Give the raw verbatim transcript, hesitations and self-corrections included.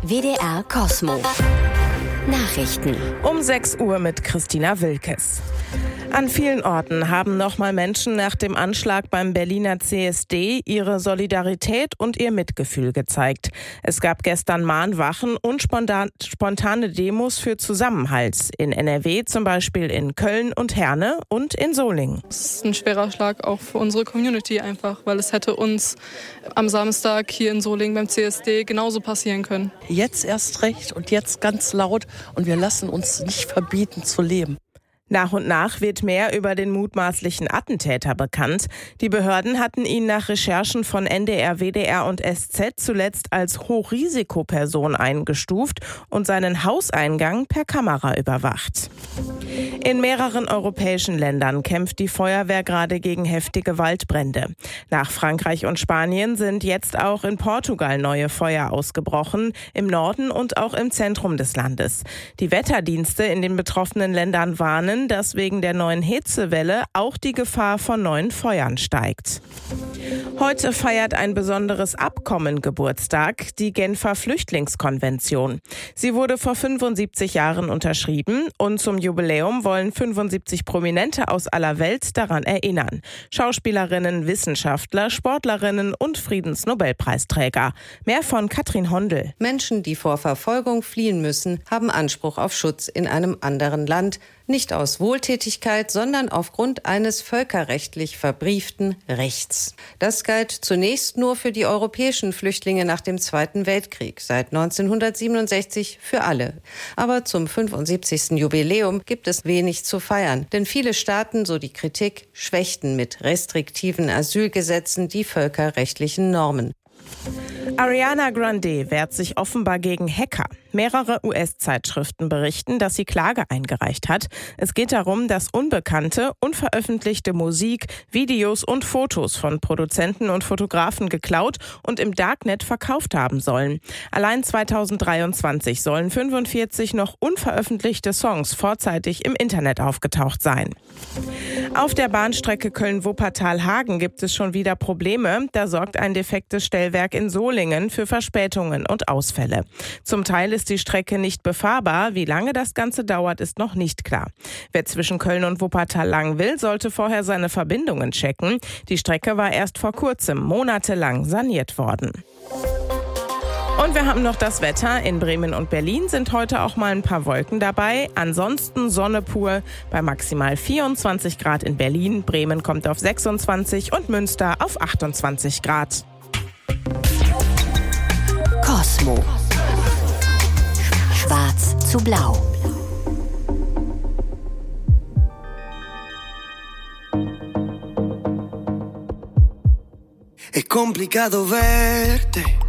W D R Kosmo. Nachrichten. Um sechs Uhr mit Christina Wilkes. An vielen Orten haben nochmal Menschen nach dem Anschlag beim Berliner C S D ihre Solidarität und ihr Mitgefühl gezeigt. Es gab gestern Mahnwachen und spontan, spontane Demos für Zusammenhalt. In N R W zum Beispiel in Köln und Herne und in Solingen. Es ist ein schwerer Schlag auch für unsere Community einfach, weil es hätte uns am Samstag hier in Solingen beim C S D genauso passieren können. Jetzt erst recht und jetzt ganz laut und wir lassen uns nicht verbieten zu leben. Nach und nach wird mehr über den mutmaßlichen Attentäter bekannt. Die Behörden hatten ihn nach Recherchen von N D R, W D R und S Z zuletzt als Hochrisikoperson eingestuft und seinen Hauseingang per Kamera überwacht. In mehreren europäischen Ländern kämpft die Feuerwehr gerade gegen heftige Waldbrände. Nach Frankreich und Spanien sind jetzt auch in Portugal neue Feuer ausgebrochen, im Norden und auch im Zentrum des Landes. Die Wetterdienste in den betroffenen Ländern warnen, dass wegen der neuen Hitzewelle auch die Gefahr von neuen Feuern steigt. Heute feiert ein besonderes Abkommen Geburtstag, die Genfer Flüchtlingskonvention. Sie wurde vor fünfundsiebzig Jahren unterschrieben und zum Jubiläum wollen fünfundsiebzig Prominente aus aller Welt daran erinnern. Schauspielerinnen, Wissenschaftler, Sportlerinnen und Friedensnobelpreisträger. Mehr von Katrin Hondel. Menschen, die vor Verfolgung fliehen müssen, haben Anspruch auf Schutz in einem anderen Land. Nicht aus Wohltätigkeit, sondern aufgrund eines völkerrechtlich verbrieften Rechts. Das galt zunächst nur für die europäischen Flüchtlinge nach dem Zweiten Weltkrieg, seit neunzehnhundertsiebenundsechzig für alle. Aber zum fünfundsiebzigsten Jubiläum gibt es wenig zu feiern, denn viele Staaten, so die Kritik, schwächten mit restriktiven Asylgesetzen die völkerrechtlichen Normen. Ariana Grande wehrt sich offenbar gegen Hacker. Mehrere U S-Zeitschriften berichten, dass sie Klage eingereicht hat. Es geht darum, dass unbekannte, unveröffentlichte Musik, Videos und Fotos von Produzenten und Fotografen geklaut und im Darknet verkauft haben sollen. Allein zweitausenddreiundzwanzig sollen fünfundvierzig noch unveröffentlichte Songs vorzeitig im Internet aufgetaucht sein. Auf der Bahnstrecke Köln-Wuppertal-Hagen gibt es schon wieder Probleme. Da sorgt ein defektes Stellwerk in Solingen für Verspätungen und Ausfälle. Zum Teil ist die Strecke nicht befahrbar. Wie lange das Ganze dauert, ist noch nicht klar. Wer zwischen Köln und Wuppertal lang will, sollte vorher seine Verbindungen checken. Die Strecke war erst vor kurzem monatelang saniert worden. Und wir haben noch das Wetter. In Bremen und Berlin sind heute auch mal ein paar Wolken dabei. Ansonsten Sonne pur bei maximal vierundzwanzig Grad in Berlin. Bremen kommt auf sechsundzwanzig und Münster auf achtundzwanzig Grad. Kosmo. Schwarz zu blau. Es complicado verte